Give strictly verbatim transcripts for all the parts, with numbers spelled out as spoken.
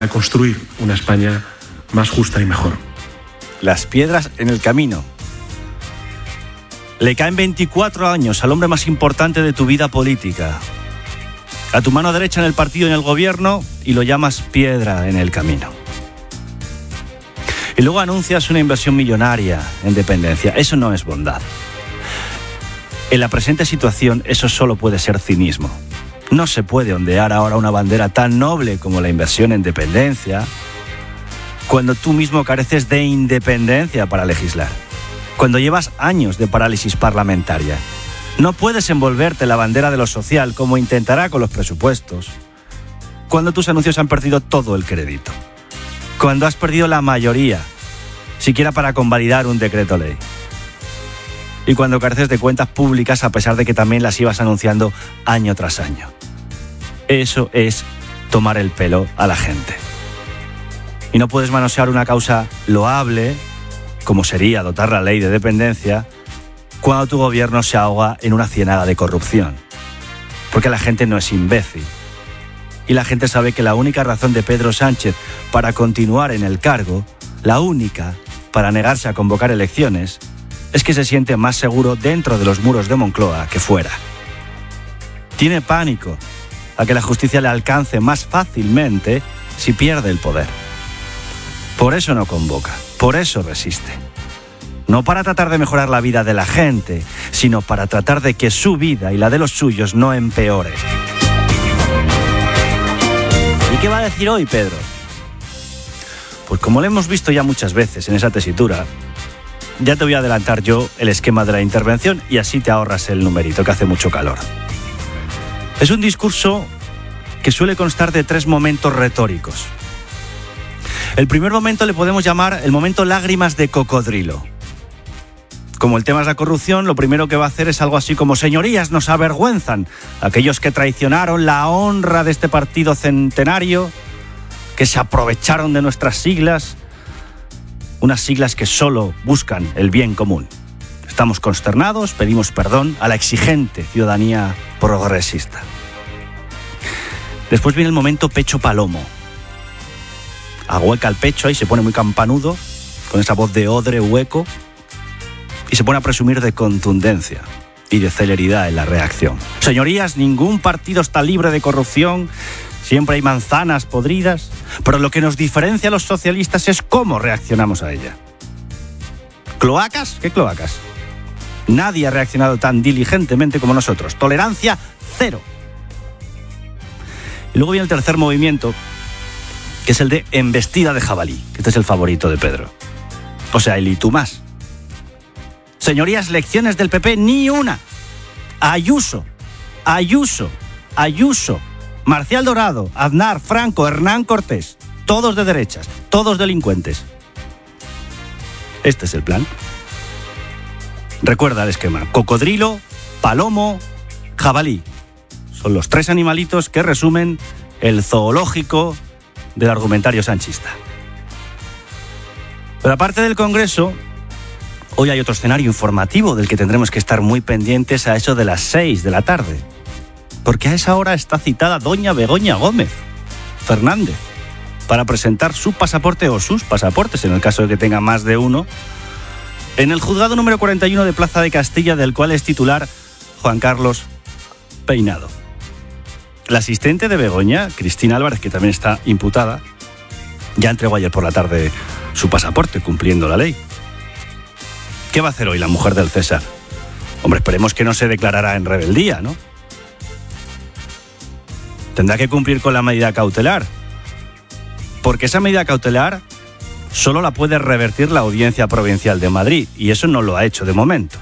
a construir una España más justa y mejor. Las piedras en el camino. Le caen veinticuatro años al hombre más importante de tu vida política. A tu mano derecha en el partido y en el gobierno, y lo llamas piedra en el camino. Y luego anuncias una inversión millonaria en dependencia. Eso no es bondad. En la presente situación, eso solo puede ser cinismo. No se puede ondear ahora una bandera tan noble como la inversión en dependencia, cuando tú mismo careces de independencia para legislar, cuando llevas años de parálisis parlamentaria. No puedes envolverte la bandera de lo social como intentará con los presupuestos, cuando tus anuncios han perdido todo el crédito, cuando has perdido la mayoría, siquiera para convalidar un decreto ley, y cuando careces de cuentas públicas a pesar de que también las ibas anunciando año tras año. Eso es tomar el pelo a la gente. Y no puedes manosear una causa loable, como sería dotar la ley de dependencia, cuando tu gobierno se ahoga en una ciénaga de corrupción. Porque la gente no es imbécil. Y la gente sabe que la única razón de Pedro Sánchez para continuar en el cargo, la única para negarse a convocar elecciones, es que se siente más seguro dentro de los muros de Moncloa que fuera. Tiene pánico a que la justicia le alcance más fácilmente si pierde el poder. Por eso no convoca, por eso resiste. No para tratar de mejorar la vida de la gente, sino para tratar de que su vida y la de los suyos no empeore. ¿Y qué va a decir hoy, Pedro? Pues como lo hemos visto ya muchas veces en esa tesitura, ya te voy a adelantar yo el esquema de la intervención y así te ahorras el numerito, que hace mucho calor. Es un discurso que suele constar de tres momentos retóricos. El primer momento le podemos llamar el momento lágrimas de cocodrilo. Como el tema es la corrupción, lo primero que va a hacer es algo así como: señorías, nos avergüenzan aquellos que traicionaron la honra de este partido centenario, que se aprovecharon de nuestras siglas, unas siglas que solo buscan el bien común. Estamos consternados, pedimos perdón a la exigente ciudadanía progresista. Después viene el momento pecho palomo. Ahueca el pecho y se pone muy campanudo, con esa voz de odre hueco, y se pone a presumir de contundencia y de celeridad en la reacción. Señorías, ningún partido está libre de corrupción, siempre hay manzanas podridas, pero lo que nos diferencia a los socialistas es cómo reaccionamos a ella. ¿Cloacas? ¿Qué cloacas? Nadie ha reaccionado tan diligentemente como nosotros. Tolerancia cero. Y luego viene el tercer movimiento, que es el de embestida de jabalí, que este es el favorito de Pedro. O sea, el y tú más. Señorías, lecciones del P P, ni una. Ayuso, Ayuso, Ayuso, Marcial Dorado, Aznar, Franco, Hernán Cortés, todos de derechas, todos delincuentes. Este es el plan. Recuerda el esquema: cocodrilo, palomo, jabalí. Son los tres animalitos que resumen el zoológico del argumentario sanchista. Pero aparte del Congreso, hoy hay otro escenario informativo del que tendremos que estar muy pendientes a eso de las seis de la tarde. Porque a esa hora está citada doña Begoña Gómez Fernández para presentar su pasaporte o sus pasaportes, en el caso de que tenga más de uno, en el juzgado número cuarenta y uno de Plaza de Castilla, del cual es titular Juan Carlos Peinado. La asistente de Begoña, Cristina Álvarez, que también está imputada, ya entregó ayer por la tarde su pasaporte, cumpliendo la ley. ¿Qué va a hacer hoy la mujer del César? Hombre, esperemos que no se declarará en rebeldía, ¿no? Tendrá que cumplir con la medida cautelar, porque esa medida cautelar solo la puede revertir la Audiencia Provincial de Madrid, y eso no lo ha hecho de momento.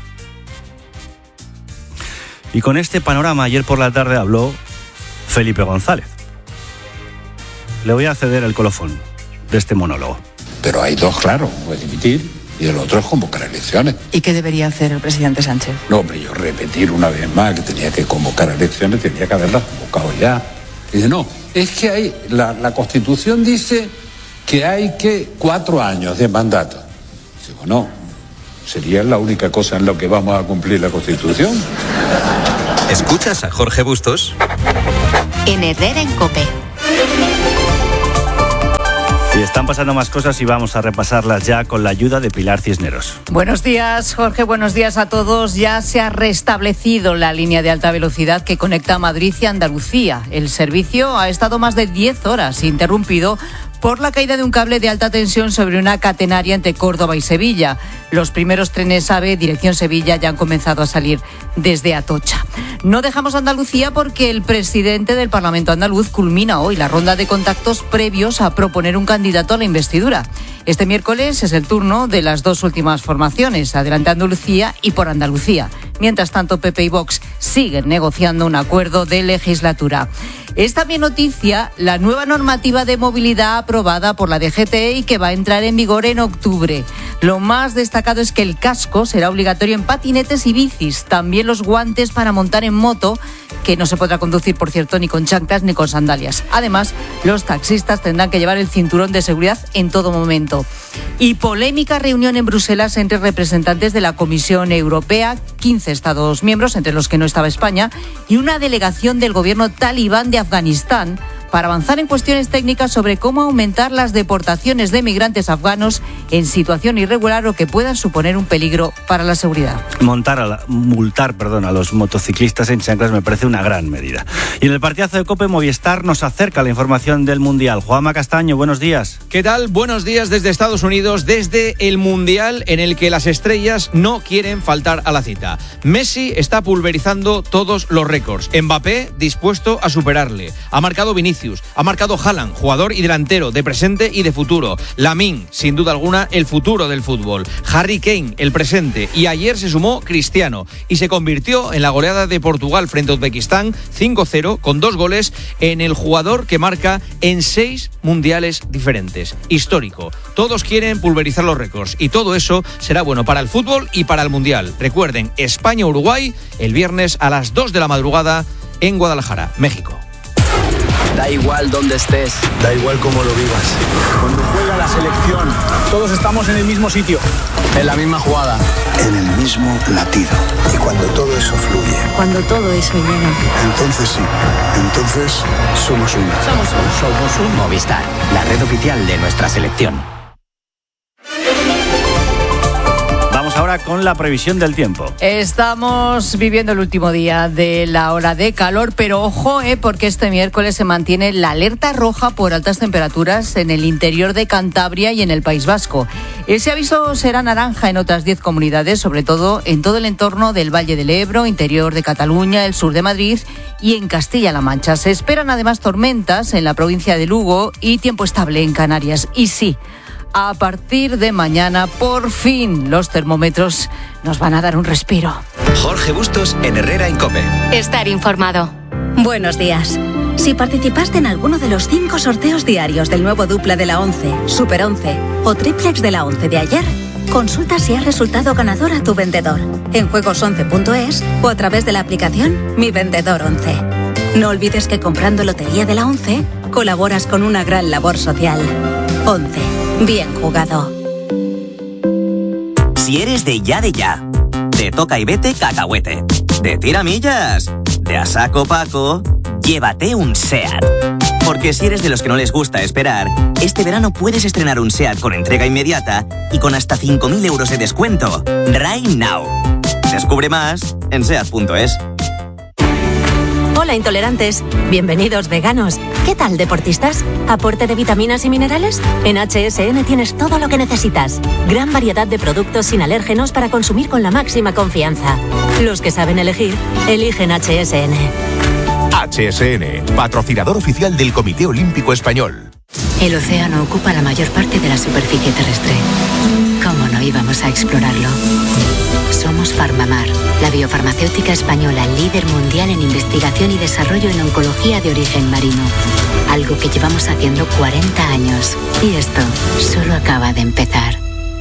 Y con este panorama, ayer por la tarde habló Felipe González. Le voy a ceder el colofón de este monólogo. Pero hay dos claros: uno es dimitir y el otro es convocar elecciones. ¿Y qué debería hacer el presidente Sánchez? No, hombre, yo repetir una vez más que tenía que convocar elecciones, tenía que haberlas convocado ya. Y dice, no, es que hay, la, la Constitución dice que hay que cuatro años de mandato. Digo, no, sería la única cosa en la que vamos a cumplir la Constitución. ¿Escuchas a Jorge Bustos? En Herrera en COPE. Y están pasando más cosas y vamos a repasarlas ya con la ayuda de Pilar Cisneros. Buenos días, Jorge. Buenos días a todos. Ya se ha restablecido la línea de alta velocidad que conecta Madrid y Andalucía. El servicio ha estado más de diez horas interrumpido por la caída de un cable de alta tensión sobre una catenaria entre Córdoba y Sevilla. Los primeros trenes AVE dirección Sevilla ya han comenzado a salir desde Atocha. No dejamos Andalucía porque el presidente del Parlamento andaluz culmina hoy la ronda de contactos previos a proponer un candidato a la investidura. Este miércoles es el turno de las dos últimas formaciones, Adelante Andalucía y Por Andalucía. Mientras tanto, P P y Vox siguen negociando un acuerdo de legislatura. Es también noticia la nueva normativa de movilidad aprobada por la D G T y que va a entrar en vigor en octubre. Lo más destacado es que el casco será obligatorio en patinetes y bicis, también los guantes para montar en moto, que no se podrá conducir, por cierto, ni con chanclas ni con sandalias. Además, los taxistas tendrán que llevar el cinturón de seguridad en todo momento. Y polémica reunión en Bruselas entre representantes de la Comisión Europea, quince Estados miembros, entre los que no estaba España, y una delegación del gobierno talibán de Afganistán, para avanzar en cuestiones técnicas sobre cómo aumentar las deportaciones de migrantes afganos en situación irregular o que puedan suponer un peligro para la seguridad. Montar a la, multar perdón, a los motociclistas en chanclas me parece una gran medida. Y en el partidazo de COPE, Movistar nos acerca la información del Mundial. Juanma Castaño, buenos días. ¿Qué tal? Buenos días desde Estados Unidos, desde el Mundial en el que las estrellas no quieren faltar a la cita. Messi está pulverizando todos los récords. Mbappé dispuesto a superarle. Ha marcado Vinicius. Ha marcado Haaland, jugador y delantero de presente y de futuro. Lamine, sin duda alguna, el futuro del fútbol. Harry Kane, el presente. Y ayer se sumó Cristiano y se convirtió en la goleada de Portugal frente a Uzbekistán cinco cero con dos goles en el jugador que marca en seis mundiales diferentes. Histórico. Todos quieren pulverizar los récords y todo eso será bueno para el fútbol y para el mundial. Recuerden, España-Uruguay el viernes a las dos de la madrugada en Guadalajara, México. Da igual dónde estés, da igual cómo lo vivas. Cuando juega la selección, todos estamos en el mismo sitio, en la misma jugada, en el mismo latido. Y cuando todo eso fluye, cuando todo eso llega, entonces sí, entonces somos uno. Somos uno. Somos un Movistar, la red oficial de nuestra selección. Ahora con la previsión del tiempo. Estamos viviendo el último día de la ola de calor, pero ojo, eh, porque este miércoles se mantiene la alerta roja por altas temperaturas en el interior de Cantabria y en el País Vasco. Ese aviso será naranja en otras diez comunidades, sobre todo en todo el entorno del Valle del Ebro, interior de Cataluña, el sur de Madrid y en Castilla-La Mancha. Se esperan además tormentas en la provincia de Lugo y tiempo estable en Canarias. Y sí, a partir de mañana, por fin, los termómetros nos van a dar un respiro. Jorge Bustos en Herrera en COPE. Estar informado. Buenos días. Si participaste en alguno de los cinco sorteos diarios del nuevo dupla de la once, Super once o triplex de la once de ayer, consulta si has resultado ganador a tu vendedor en juegos once punto es o a través de la aplicación Mi Vendedor once. No olvides que comprando Lotería de la once, colaboras con una gran labor social. once. Bien jugado. Si eres de ya de ya, de toca y vete cacahuete, de tiramillas, de a saco Paco, llévate un SEAT. Porque si eres de los que no les gusta esperar, este verano puedes estrenar un SEAT con entrega inmediata y con hasta cinco mil euros de descuento. Right now. Descubre más en seat punto es. Hola intolerantes, bienvenidos veganos. ¿Qué tal deportistas? ¿Aporte de vitaminas y minerales? En H S N tienes todo lo que necesitas. Gran variedad de productos sin alérgenos para consumir con la máxima confianza. Los que saben elegir, eligen H S N. H S N, patrocinador oficial del Comité Olímpico Español. El océano ocupa la mayor parte de la superficie terrestre. ¿Cómo no íbamos a explorarlo? Somos Farmamar, la biofarmacéutica española líder mundial en investigación y desarrollo en oncología de origen marino. Algo que llevamos haciendo cuarenta años. Y esto solo acaba de empezar.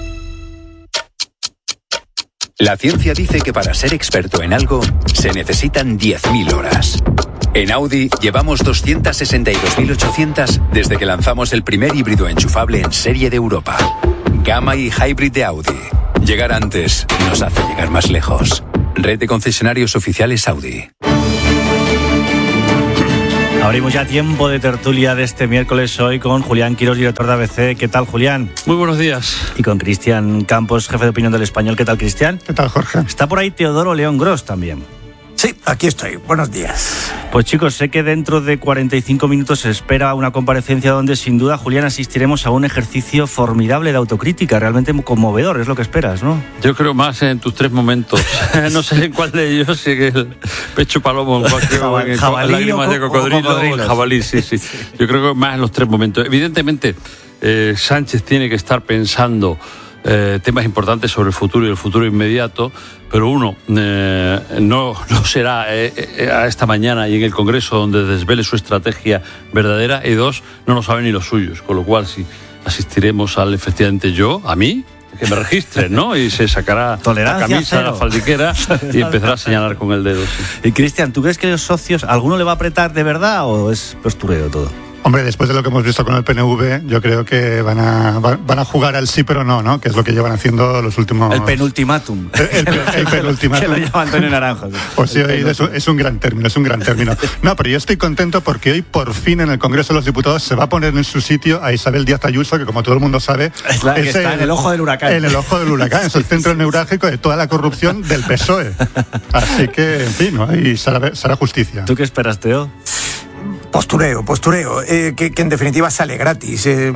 La ciencia dice que para ser experto en algo se necesitan diez mil horas. En Audi llevamos doscientas sesenta y dos mil ochocientas desde que lanzamos el primer híbrido enchufable en serie de Europa. Gamma y Hybrid de Audi. Llegar antes nos hace llegar más lejos. Red de concesionarios oficiales Audi. Abrimos ya tiempo de tertulia de este miércoles hoy con Julián Quirós, director de A B C. ¿Qué tal, Julián? Muy buenos días. Y con Cristian Campos, jefe de opinión del Español. ¿Qué tal, Cristian? ¿Qué tal, Jorge? Está por ahí Teodoro León Gros también. Sí, aquí estoy. Buenos días. Pues chicos, sé que dentro de cuarenta y cinco minutos se espera una comparecencia donde sin duda, Julián, asistiremos a un ejercicio formidable de autocrítica, realmente conmovedor, es lo que esperas, ¿no? Yo creo más en tus tres momentos. No sé en cuál de ellos, si el pecho palomo, en cualquier, Jabal, en jabalí lágrimas o, de cocodrilo, o el jabalí, sí, sí. Yo creo que más en los tres momentos. Evidentemente, eh, Sánchez tiene que estar pensando eh, temas importantes sobre el futuro y el futuro inmediato, pero uno, eh, no, no será eh, eh, a esta mañana y en el Congreso donde desvele su estrategia verdadera, y dos, no lo saben ni los suyos, con lo cual si asistiremos al, efectivamente yo, a mí, que me registren, ¿no? Y se sacará Tolerancia la camisa, cero. la faldiquera y empezará a señalar con el dedo. Sí. Y Cristian, ¿tú crees que los socios, alguno le va a apretar de verdad o es postureo todo? Hombre, después de lo que hemos visto con el P N V, yo creo que van a van a jugar al sí pero no, ¿no? Que es lo que llevan haciendo los últimos... El penultimátum. El, el, el penultimátum. Que lo llama Antonio Naranjo. Pues sí, es un, es un gran término, es un gran término. No, pero yo estoy contento porque hoy por fin en el Congreso de los Diputados se va a poner en su sitio a Isabel Díaz Ayuso, que como todo el mundo sabe... Es la que es está el, en el ojo del huracán. En el ojo del huracán, es el centro neurálgico de toda la corrupción del P S O E. Así que, en fin, ¿no? Y será, será justicia. ¿Tú qué esperas, Teo? Postureo, postureo, eh, que, que en definitiva sale gratis. Eh,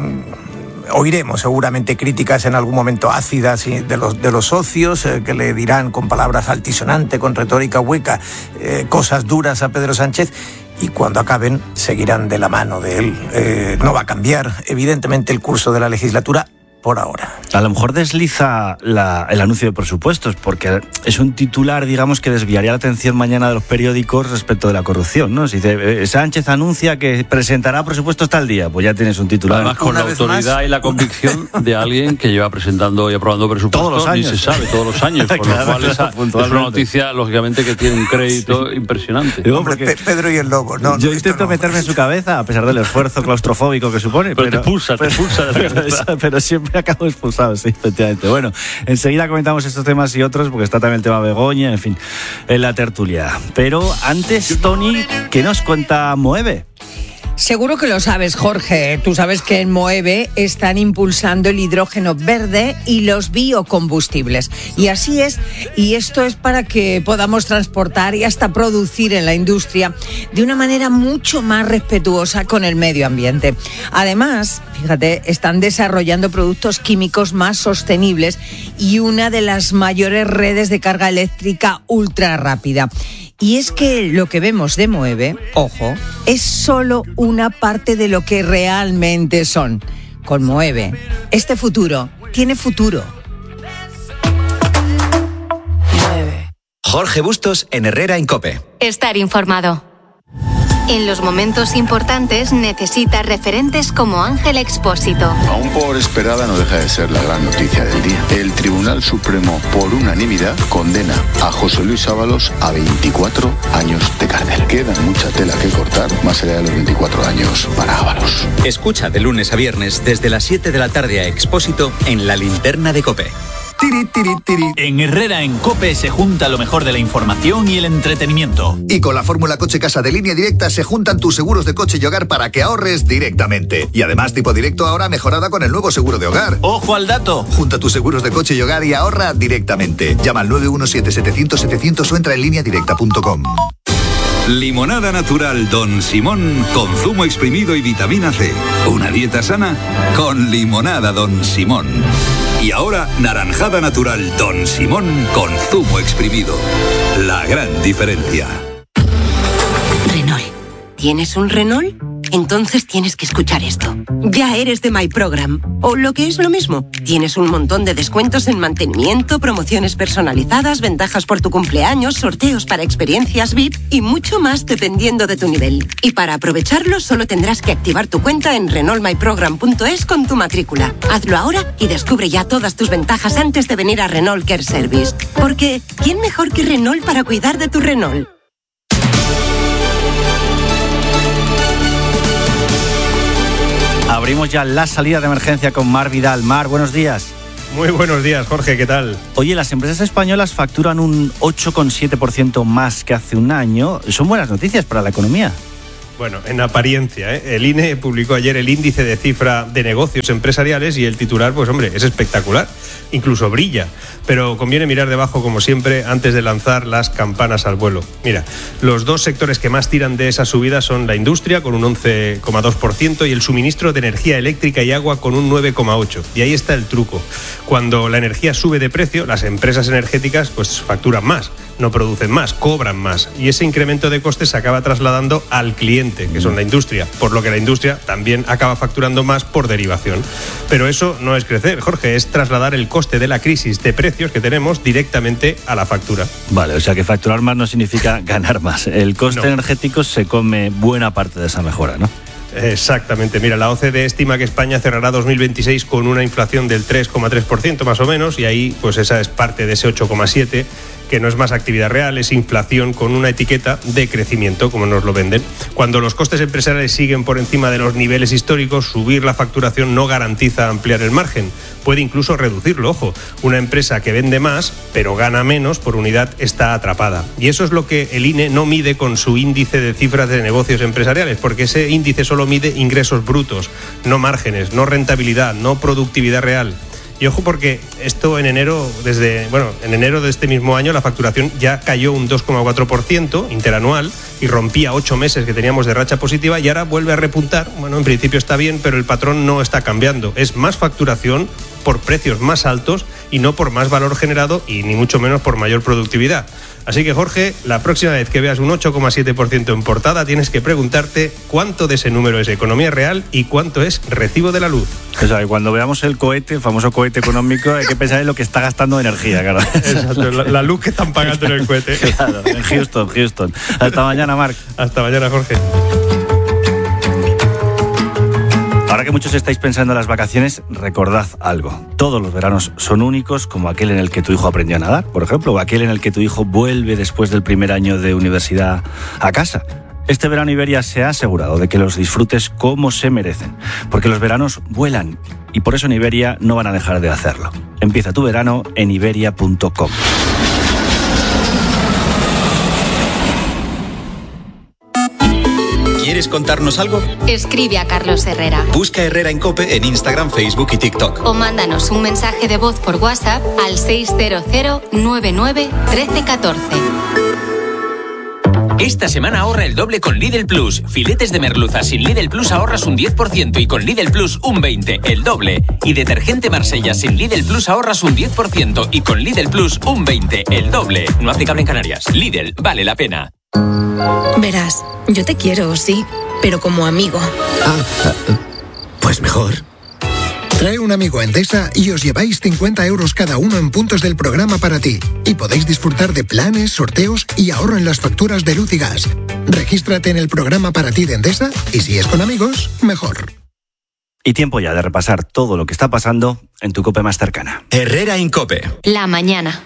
oiremos seguramente críticas en algún momento ácidas de los, de los socios, eh, que le dirán con palabras altisonantes, con retórica hueca, eh, cosas duras a Pedro Sánchez, y cuando acaben seguirán de la mano de él. Eh, no va a cambiar, evidentemente, el curso de la legislatura por ahora. A lo mejor desliza la, el anuncio de presupuestos, porque es un titular, digamos, que desviaría la atención mañana de los periódicos respecto de la corrupción, ¿no? Si dice, eh, Sánchez anuncia que presentará presupuestos tal día, pues ya tienes un titular. Además, con la autoridad más y la convicción de alguien que lleva presentando y aprobando presupuestos todos los años. Ni se sabe, todos los años, con claro, lo cual esa, es una noticia, lógicamente, que tiene un crédito sí. impresionante. Digo, Hombre, Pe- Pedro y el Lobo, ¿no? Yo no, intento no. meterme en su cabeza, a pesar del esfuerzo claustrofóbico que supone. Pero, pero te pulsa, pero, te pulsa. De pero, pero, pero siempre acabo expulsado, sí, efectivamente. Bueno, enseguida comentamos estos temas y otros, porque está también el tema Begoña, en fin, en la tertulia. Pero antes, Tony, ¿qué nos cuenta Moeve? Seguro que lo sabes, Jorge. Tú sabes que en Moeve están impulsando el hidrógeno verde y los biocombustibles. Y así es, y esto es para que podamos transportar y hasta producir en la industria de una manera mucho más respetuosa con el medio ambiente. Además, fíjate, están desarrollando productos químicos más sostenibles y una de las mayores redes de carga eléctrica ultra rápida. Y es que lo que vemos de Moeve, ojo, es solo una parte de lo que realmente son. Con Moeve, este futuro tiene futuro. Jorge Bustos en Herrera en COPE. Estar informado. En los momentos importantes necesita referentes como Ángel Expósito. Aún por esperada no deja de ser la gran noticia del día. El Tribunal Supremo, por unanimidad, condena a José Luis Ábalos a veinticuatro años de cárcel. Queda mucha tela que cortar, más allá de los veinticuatro años para Ábalos. Escucha de lunes a viernes desde las siete de la tarde a Expósito en La Linterna de COPE. Tiri, tiri, tiri. En Herrera en COPE se junta lo mejor de la información y el entretenimiento. Y con la fórmula Coche Casa de Línea Directa se juntan tus seguros de coche y hogar para que ahorres directamente. Y además tipo directo ahora mejorada con el nuevo seguro de hogar. ¡Ojo al dato! Junta tus seguros de coche y hogar y ahorra directamente. Llama al nueve uno siete, setecientos, setecientos o entra en línea directa punto com. Limonada natural Don Simón con zumo exprimido y vitamina C. Una dieta sana con limonada Don Simón. Y ahora, naranjada natural Don Simón con zumo exprimido. La gran diferencia. Renault. ¿Tienes un Renault? Entonces tienes que escuchar esto. Ya eres de My Program. O lo que es lo mismo, tienes un montón de descuentos en mantenimiento, promociones personalizadas, ventajas por tu cumpleaños, sorteos para experiencias V I P y mucho más dependiendo de tu nivel. Y para aprovecharlo solo tendrás que activar tu cuenta en Renault My Program punto es con tu matrícula. Hazlo ahora y descubre ya todas tus ventajas antes de venir a Renault Care Service. Porque, ¿quién mejor que Renault para cuidar de tu Renault? Abrimos ya la salida de emergencia con Mar Vidal. Mar, buenos días. Muy buenos días, Jorge, ¿qué tal? Oye, las empresas españolas facturan un ocho coma siete por ciento más que hace un año. Son buenas noticias para la economía. Bueno, en apariencia, ¿eh? El I N E publicó ayer el índice de cifra de negocios empresariales y el titular, pues hombre, es espectacular, incluso brilla, pero conviene mirar debajo como siempre antes de lanzar las campanas al vuelo. Mira, los dos sectores que más tiran de esa subida son la industria con un once coma dos por ciento y el suministro de energía eléctrica y agua con un nueve coma ocho por ciento. Y ahí está el truco. Cuando la energía sube de precio, las empresas energéticas pues facturan más, no producen más, cobran más y ese incremento de costes se acaba trasladando al cliente, que son la industria, por lo que la industria también acaba facturando más por derivación. Pero eso no es crecer, Jorge, es trasladar el coste de la crisis de precios que tenemos directamente a la factura. Vale, o sea que facturar más no significa ganar más. El coste No. energético se come buena parte de esa mejora, ¿no? Exactamente. Mira, la O C D E estima que España cerrará dos mil veintiséis con una inflación del tres coma tres por ciento más o menos y ahí pues esa es parte de ese ocho coma siete por ciento que no es más actividad real, es inflación con una etiqueta de crecimiento, como nos lo venden. Cuando los costes empresariales siguen por encima de los niveles históricos, subir la facturación no garantiza ampliar el margen, puede incluso reducirlo, ojo. Una empresa que vende más, pero gana menos por unidad, está atrapada. Y eso es lo que el I N E no mide con su índice de cifras de negocios empresariales, porque ese índice solo mide ingresos brutos, no márgenes, no rentabilidad, no productividad real. Y ojo porque esto en enero, desde bueno, en enero de este mismo año la facturación ya cayó un dos coma cuatro por ciento interanual y rompía ocho meses que teníamos de racha positiva y ahora vuelve a repuntar. Bueno, en principio está bien, pero el patrón no está cambiando. Es más facturación por precios más altos y no por más valor generado y ni mucho menos por mayor productividad. Así que, Jorge, la próxima vez que veas un ocho coma siete por ciento en portada tienes que preguntarte cuánto de ese número es economía real y cuánto es recibo de la luz. O sea, que cuando veamos el cohete, el famoso cohete económico, hay que pensar en lo que está gastando energía, claro. Exacto, la, la luz que están pagando en el cohete. Claro, en Houston, Houston. Hasta mañana, Marc. Hasta mañana, Jorge. Ahora que muchos estáis pensando en las vacaciones, recordad algo. Todos los veranos son únicos, como aquel en el que tu hijo aprendió a nadar, por ejemplo, o aquel en el que tu hijo vuelve después del primer año de universidad a casa. Este verano Iberia se ha asegurado de que los disfrutes como se merecen, porque los veranos vuelan y por eso en Iberia no van a dejar de hacerlo. Empieza tu verano en iberia punto com. ¿Quieres contarnos algo? Escribe a Carlos Herrera. Busca Herrera en COPE en Instagram, Facebook y TikTok. O mándanos un mensaje de voz por WhatsApp al seis cero cero nueve nueve uno tres uno cuatro. Esta semana ahorra el doble con Lidl Plus. Filetes de merluza sin Lidl Plus ahorras un diez por ciento y con Lidl Plus un veinte por ciento, el doble. Y detergente Marsella sin Lidl Plus ahorras un diez por ciento y con Lidl Plus un veinte por ciento, el doble. No aplicable en Canarias. Lidl, vale la pena. Verás, yo te quiero, sí, pero como amigo. Ah, pues mejor. Trae un amigo a Endesa y os lleváis cincuenta euros cada uno en puntos del programa para ti. Y podéis disfrutar de planes, sorteos y ahorro en las facturas de luz y gas. Regístrate en el programa para ti de Endesa y si es con amigos, mejor. Y tiempo ya de repasar todo lo que está pasando en tu COPE más cercana. Herrera en COPE. La mañana.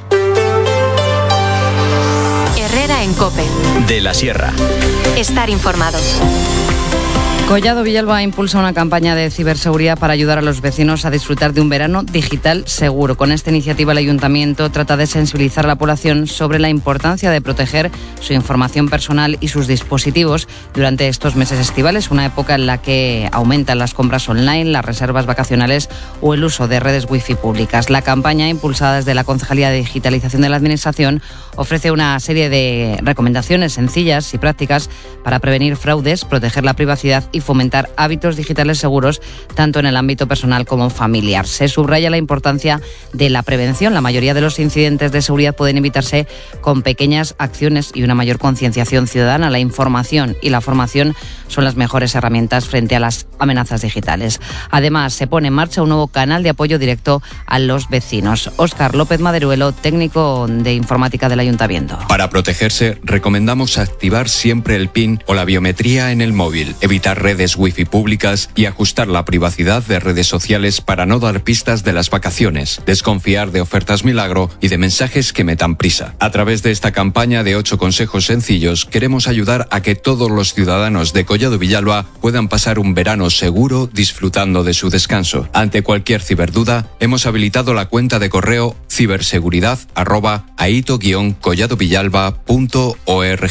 Herrera en COPE. De la Sierra. Estar informado. Collado Villalba impulsa una campaña de ciberseguridad para ayudar a los vecinos a disfrutar de un verano digital seguro. Con esta iniciativa el Ayuntamiento trata de sensibilizar a la población sobre la importancia de proteger su información personal y sus dispositivos durante estos meses estivales, una época en la que aumentan las compras online, las reservas vacacionales o el uso de redes wifi públicas. La campaña, impulsada desde la Concejalía de Digitalización de la Administración, ofrece una serie de recomendaciones sencillas y prácticas para prevenir fraudes, proteger la privacidad y fomentar hábitos digitales seguros tanto en el ámbito personal como familiar. Se subraya la importancia de la prevención. La mayoría de los incidentes de seguridad pueden evitarse con pequeñas acciones y una mayor concienciación ciudadana. La información y la formación son las mejores herramientas frente a las amenazas digitales. Además, se pone en marcha un nuevo canal de apoyo directo a los vecinos. Óscar López Maderuelo, técnico de informática del Ayuntamiento. Para protegerse, recomendamos activar siempre el PIN o la biometría en el móvil, evitar redes wifi públicas y ajustar la privacidad de redes sociales para no dar pistas de las vacaciones, desconfiar de ofertas milagro y de mensajes que metan prisa. A través de esta campaña de ocho consejos sencillos, queremos ayudar a que todos los ciudadanos de Collado Villalba puedan pasar un verano seguro disfrutando de su descanso. Ante cualquier ciberduda, hemos habilitado la cuenta de correo ciberseguridad arroba aito guion collado villalba punto org.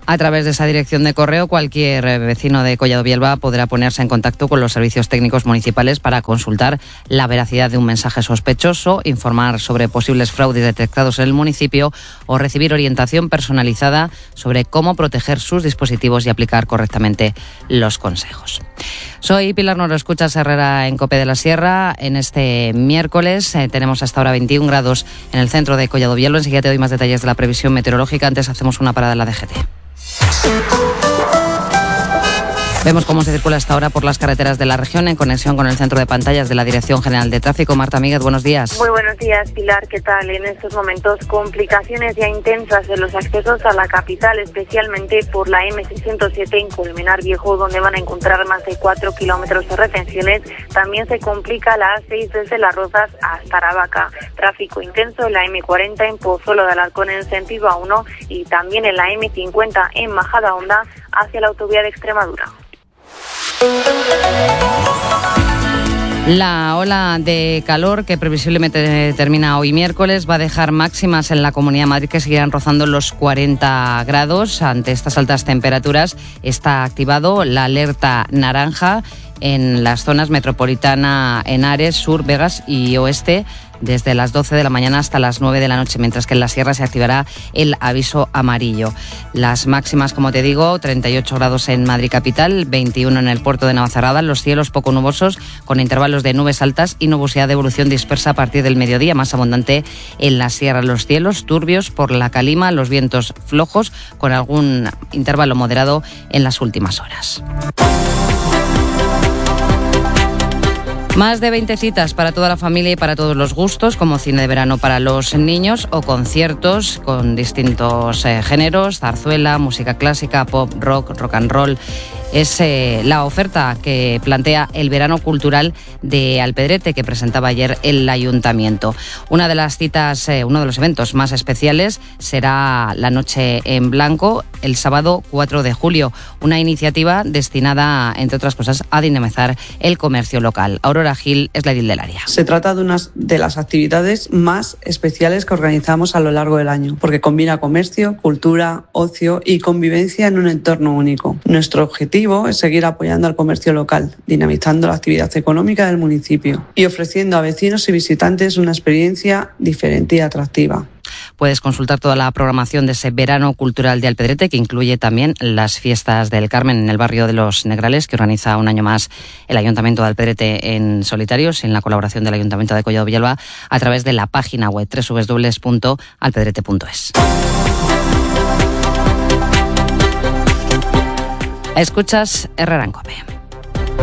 A través de esa dirección de correo, cualquier vecino de Collado Villalba podrá ponerse en contacto con los servicios técnicos municipales para consultar la veracidad de un mensaje sospechoso, informar sobre posibles fraudes detectados en el municipio o recibir orientación personalizada sobre cómo proteger sus dispositivos y aplicar correctamente los consejos. Soy Pilar Noro, escuchas Herrera en COPE de la Sierra. En este miércoles eh, tenemos hasta ahora veintiún grados en el centro de Collado Villalba. Enseguida te doy más detalles de la previsión meteorológica. Antes hacemos una parada en la D G T. Vemos cómo se circula hasta ahora por las carreteras de la región en conexión con el centro de pantallas de la Dirección General de Tráfico. Marta Míguez, buenos días. Muy buenos días, Pilar. ¿Qué tal? En estos momentos, complicaciones ya intensas en los accesos a la capital, especialmente por la eme seiscientos siete en Colmenar Viejo, donde van a encontrar más de cuatro kilómetros de retenciones. También se complica la A seis desde Las Rozas hasta Aravaca. Tráfico intenso en la eme cuarenta en Pozuelo de Alarcón en sentido A uno y también en la eme cincuenta en Majadahonda hacia la autovía de Extremadura. La ola de calor que previsiblemente termina hoy miércoles va a dejar máximas en la Comunidad de Madrid que seguirán rozando los cuarenta grados. Ante estas altas temperaturas está activado la alerta naranja en las zonas metropolitana, Henares, Sur, Vegas y Oeste, desde las doce de la mañana hasta las nueve de la noche, mientras que en la sierra se activará el aviso amarillo. Las máximas, como te digo, treinta y ocho grados en Madrid capital, veintiuno en el puerto de Navacerrada, los cielos poco nubosos con intervalos de nubes altas y nubosidad de evolución dispersa a partir del mediodía, más abundante en la sierra. Los cielos turbios por la calima, los vientos flojos con algún intervalo moderado en las últimas horas. Más de veinte citas para toda la familia y para todos los gustos, como cine de verano para los niños o conciertos con distintos eh, géneros, zarzuela, música clásica, pop, rock, rock and roll. Es eh, la oferta que plantea el verano cultural de Alpedrete que presentaba ayer el Ayuntamiento. Una de las citas, eh, uno de los eventos más especiales será la Noche en Blanco el sábado cuatro de julio, una iniciativa destinada, entre otras cosas, a dinamizar el comercio local. Aurora Gil es la edil del área. Se trata de una de las actividades más especiales que organizamos a lo largo del año, porque combina comercio, cultura, ocio y convivencia en un entorno único. Nuestro objetivo es seguir apoyando al comercio local, dinamizando la actividad económica del municipio y ofreciendo a vecinos y visitantes una experiencia diferente y atractiva. Puedes consultar toda la programación de ese verano cultural de Alpedrete, que incluye también las fiestas del Carmen en el barrio de Los Negrales, que organiza un año más el Ayuntamiento de Alpedrete en solitario, sin la colaboración del Ayuntamiento de Collado Villalba, a través de la página web doble u doble u doble u punto alpedrete punto es. Escuchas Herrera en COPE.